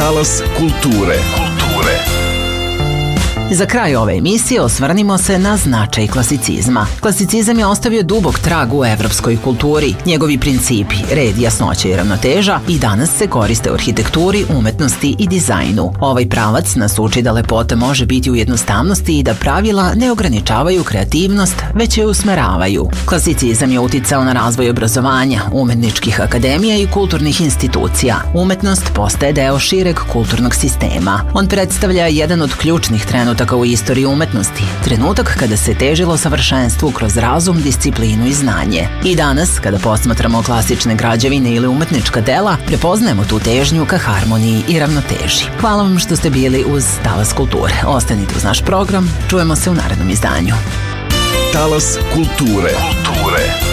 Talas kulture. Za kraj ove emisije osvrnimo se na značaj klasicizma. Klasicizam je ostavio dubok trag u evropskoj kulturi. Njegovi principi, red, jasnoća i ravnoteža i danas se koriste u arhitekturi, umetnosti i dizajnu. Ovaj pravac nas uči da lepota može biti u jednostavnosti i da pravila ne ograničavaju kreativnost, već je usmeravaju. Klasicizam je uticao na razvoj obrazovanja, umetničkih akademija i kulturnih institucija. Umetnost postaje deo šireg kulturnog sistema. On predstavlja jedan od ključnih trenutaka u istoriji umetnosti, trenutak kada se težilo savršenstvu kroz razum, disciplinu i znanje. I danas, kada posmatramo klasične građevine ili umetnička dela, prepoznajemo tu težnju ka harmoniji i ravnoteži. Hvala vam što ste bili uz Talas kulture. Ostanite uz naš program, čujemo se u narednom izdanju. Talas kulture.